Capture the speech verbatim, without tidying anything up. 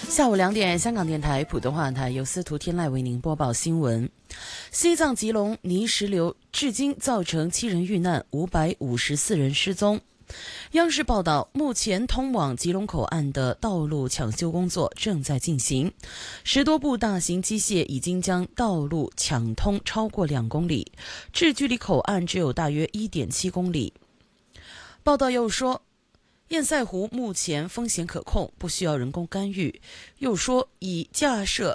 下午两点，香港电台普通话台由司徒天籁为您播报新闻。西藏吉隆泥石流至今造成七人遇难，五百五十四人失踪。央视报道，目前通往吉隆口岸的道路抢修工作正在进行，十多部大型机械已经将道路抢通超过两公里，至距离口岸只有大约 一点七公里。报道又说，堰塞湖目前风险可控，不需要人工干预。又说，已架设